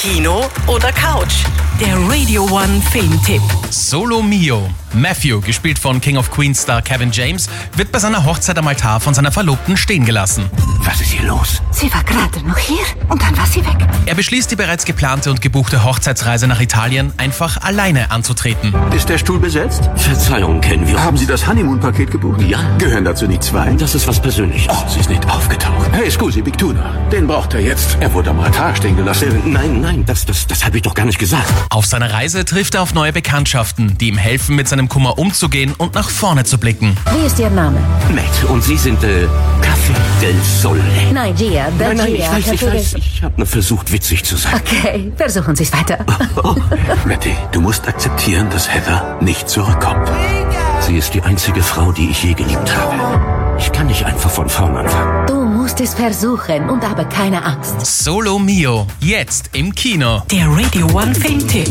Kino oder Couch? Der Radio One Filmtipp. Solo Mio. Matthew, gespielt von King of Queens Star Kevin James, wird bei seiner Hochzeit am Altar von seiner Verlobten stehen gelassen. Was ist hier los? Sie war gerade noch hier und dann war sie weg. Er beschließt, die bereits geplante und gebuchte Hochzeitsreise nach Italien einfach alleine anzutreten. Ist der Stuhl besetzt? Verzeihung, kennen wir. Haben Sie das Honeymoon-Paket gebucht? Ja. Gehören dazu nicht zwei? Das ist was Persönliches. Oh, sie ist nicht aufgetaucht. Hey, scusi, Big Tuna. Den braucht er jetzt. Er wurde am Altar stehen gelassen. Nein, das habe ich doch gar nicht gesagt. Auf seiner Reise trifft er auf neue Bekanntschaften, die ihm helfen, mit seinem Kummer umzugehen und nach vorne zu blicken. Wie ist Ihr Name? Matt, und Sie sind, Café del Sole. Nein, Gia. Nein, ich weiß. Ich habe nur versucht, witzig zu sein. Okay, versuchen Sie es weiter. Matty, du musst akzeptieren, dass Heather nicht zurückkommt. Sie ist die einzige Frau, die ich je geliebt habe. Ich kann nicht einfach von vorn anfangen. Du musst es versuchen und aber keine Angst. Solo Mio. Jetzt im Kino. Der Radio One Filmtipp.